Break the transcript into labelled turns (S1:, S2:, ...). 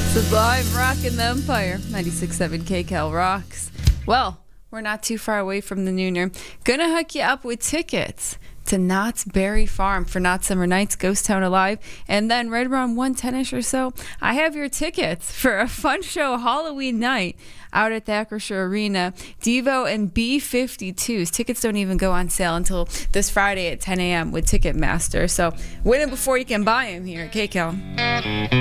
S1: Sublime rockin' the Empire. 96.7 KCAL rocks. Well, we're not too far away from the nooner. Gonna hook you up with tickets to Knott's Berry Farm for Knott's Summer Nights, Ghost Town Alive. And then right around 1:10ish or so, I have your tickets for a fun show Halloween night out at the Acrisure Arena. Devo and B-52s. Tickets don't even go on sale until this Friday at 10 a.m. with Ticketmaster. So win it before you can buy them here at KCAL.